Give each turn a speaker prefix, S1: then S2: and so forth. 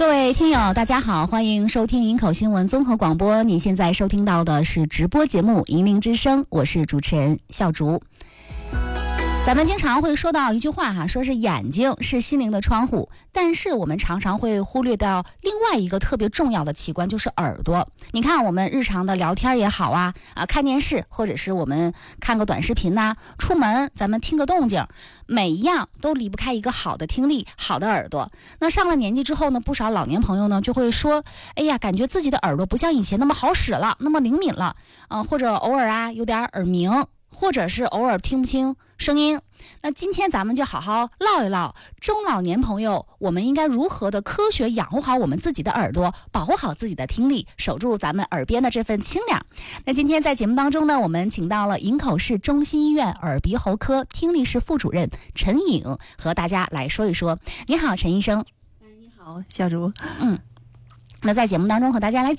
S1: 各位听友大家好，欢迎收听营口新闻综合广播，你现在收听到的是直播节目《银铃之声》，我是主持人笑竹。咱们经常会说到一句话说是眼睛是心灵的窗户，但是我们常常会忽略到另外一个特别重要的器官，就是耳朵。你看我们日常的聊天也好看电视，或者是我们看个短视频出门咱们听个动静，每一样都离不开一个好的听力，好的耳朵。那上了年纪之后呢，不少老年朋友呢就会说，哎呀，感觉自己的耳朵不像以前那么好使了，那么灵敏了，或者偶尔有点耳鸣，或者是偶尔听不清声音。那今天咱们就好好唠一唠中老年朋友，我们应该如何的科学养护好我们自己的耳朵，保护好自己的听力，守住咱们耳边的这份清凉。那今天在节目当中呢，我们请到了营口市中心医院耳鼻喉科听力室副主任陈颖，和大家来说一说。你好，陈医生。
S2: 你好，小茹。
S1: 那在节目当中和大家来